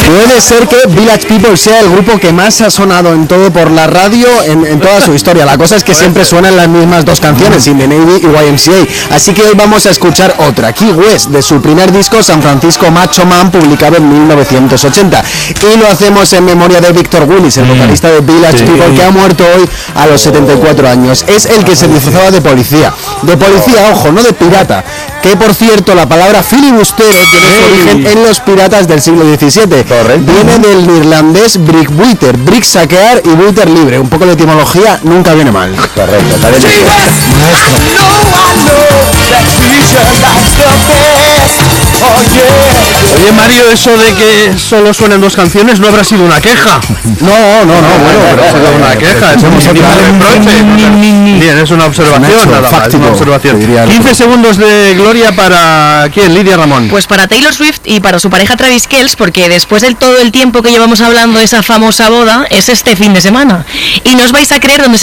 Puede ser que Village People sea el grupo que más ha sonado en todo por la radio en toda su historia. La cosa es que siempre suenan las mismas dos canciones, In the Navy y YMCA. Así que hoy vamos a escuchar otra, Key West, de su primer disco, San Francisco Macho Man, publicado en 1980. Y lo hacemos en memoria de Victor Willis, el vocalista de Village People, que ha muerto hoy a los 74 años. Es el que se disfrazaba de policía. De policía, ojo, no de pirata. Que por cierto, la palabra filibustero tiene su origen en los piratas del siglo XVII. Viene del irlandés brickbuiter, brick saquear y buiter libre. Un poco de etimología nunca viene mal. Correcto, Oye, Mario, eso de que solo suenan dos canciones no habrá sido una queja. No, bueno, pero ha sido una queja. Bien, es una observación, nada más, una observación. 15 segundos de gloria para ¿quién? Lidia Ramón. Pues para Taylor Swift y para su pareja Travis Kelce, porque después de todo el tiempo que llevamos hablando de esa famosa boda, es este fin de semana. Y no os vais a creer dónde